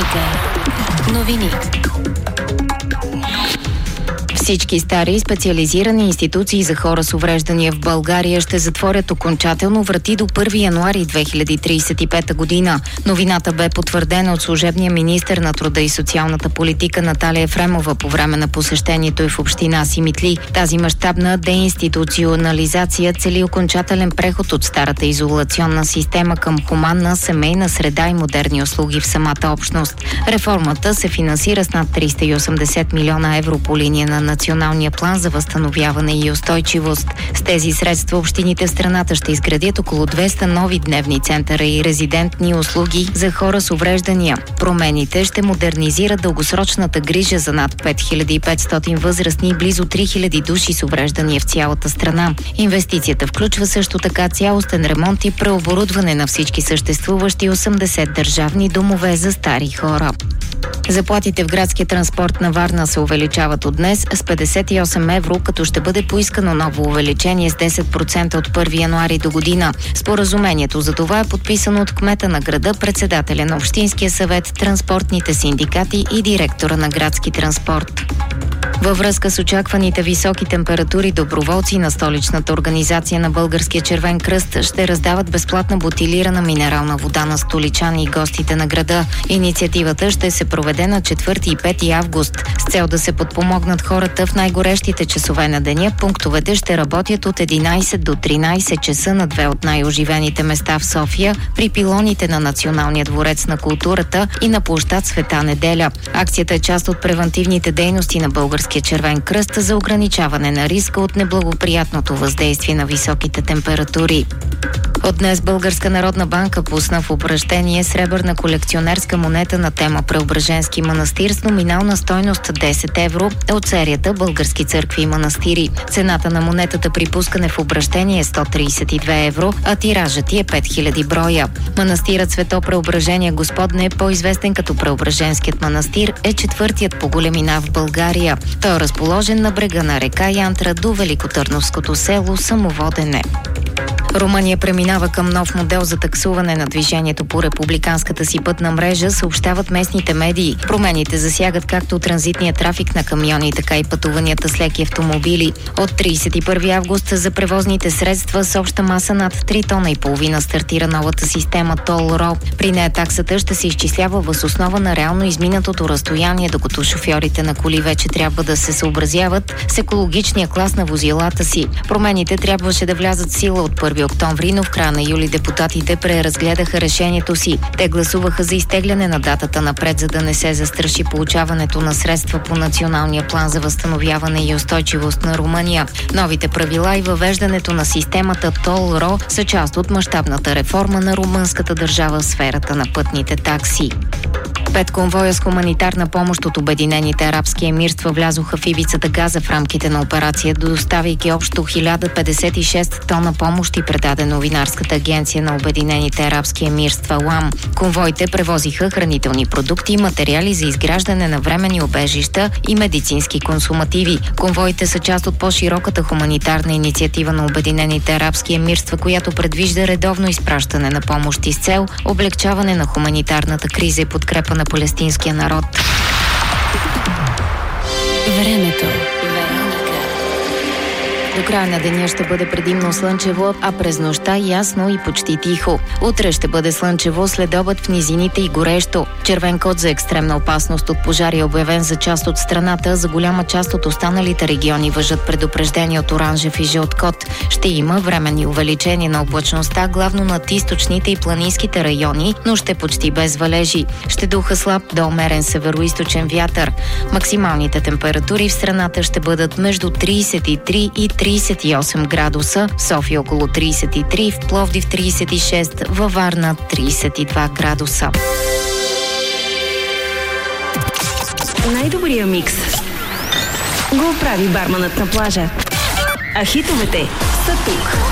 Вероника. Новини. Всички стари специализирани институции за хора с увреждания в България ще затворят окончателно врати до 1 януари 2035 година. Новината бе потвърдена от служебния министър на труда и социалната политика Наталия Ефремова по време на посещението й в община Симитли. Тази мащабна деинституционализация цели окончателен преход от старата изолационна система към хуманна семейна среда и модерни услуги в самата общност. Реформата се финансира с над 380 милиона евро по линия на Националния план за възстановяване и устойчивост. С тези средства общините в страната ще изградят около 200 нови дневни центъра и резидентни услуги за хора с увреждания. Промените ще модернизират дългосрочната грижа за над 5500 възрастни и близо 3000 души с увреждания в цялата страна. Инвестицията включва също така цялостен ремонт и преоборудване на всички съществуващи 80 държавни домове за стари хора. Заплатите в градския транспорт на Варна се увеличават от днес с 58 евро, като ще бъде поискано ново увеличение с 10% от 1 януари до година. Споразумението за това е подписано от кмета на града, председателя на Общинския съвет, транспортните синдикати и директора на градски транспорт. Във връзка с очакваните високи температури, доброволци на столичната организация на Българския червен кръст ще раздават безплатна бутилирана минерална вода на столичани и гостите на града. Инициативата ще се проведе на 4 и 5 август. С цел да се подпомогнат хората в най-горещите часове на деня, пунктовете ще работят от 11 до 13 часа на две от най-оживените места в София, при пилоните на Националния дворец на културата и на площад Света неделя. Акцията е част от превантивните дейности на Българския червен кръст за ограничаване на риска от неблагоприятното въздействие на високите температури. От днес Българска народна банка пусна в обращение сребърна колекционерска монета на тема Преображенски манастир с номинална стойност 10 евро от серията Български църкви и манастири. Цената на монетата при пускане в обращение е 132 евро, а тиражът е 5000 броя. Манастирът Свето Преображение Господне, по-известен като Преображенският манастир, е четвъртият по големина в България. Той е разположен на брега на река Янтра до великотърновското село Самоводене. Румъния преминава към нов модел за таксуване на движението по републиканската си пътна мрежа, съобщават местните медии. Промените засягат както транзитния трафик на камиони, така и пътуванията с леки автомобили. От 31 август за превозните средства с обща маса над 3 тона и половина стартира новата система ТОЛ-РО. При нея таксата ще се изчислява въз основа на реално изминатото разстояние, докато шофьорите на коли вече трябва да се съобразяват с екологичния клас на возилата си. Промените трябваше да влязат в сила от 1 октомври, но в края на юли депутатите преразгледаха решението си. Те гласуваха за изтегляне на датата напред, за да не се застраши получаването на средства по Националния план за възстановяване и устойчивост на Румъния. Новите правила и въвеждането на системата ТОЛ-РО са част от мащабната реформа на румънската държава в сферата на пътните такси. 5 конвоя с хуманитарна помощ от Обединените арабски емирства влязоха в ивицата Газа в рамките на операция, доставяйки общо 1056 тона помощ и предаде новинарската агенция на Обединените арабски емирства ЛАМ. Конвоите превозиха хранителни продукти, материали за изграждане на временни убежища и медицински консумативи. Конвоите са част от по-широката хуманитарна инициатива на Обединените арабски емирства, която предвижда редовно изпращане на помощи с цел облекчаване на хуманитарната криза и подкрепа на палестинския народ. Времето. До края на деня ще бъде предимно слънчево, а през нощта ясно и почти тихо. Утре ще бъде слънчево, след обед в низините и горещо. Червен код за екстремна опасност от пожари е обявен за част от страната. За голяма част от останалите региони важат предупреждения от оранжев и жълт код. Ще има временни увеличения на облачността, главно над източните и планинските райони, но ще почти без валежи. Ще духа слаб до умерен североизточен вятър. Максималните температури в страната ще бъдат между 33 и 38 градуса, в София около 33, в Пловдив 36, във Варна 32 градуса. Най-добрия микс го прави барманът на плажа. А хитовете са тук.